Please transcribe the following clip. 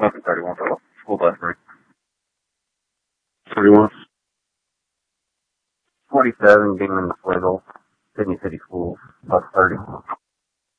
Nothing 31 for school bus break. 31. 27, Demon the Flittle, Sydney City Schools, bus 30.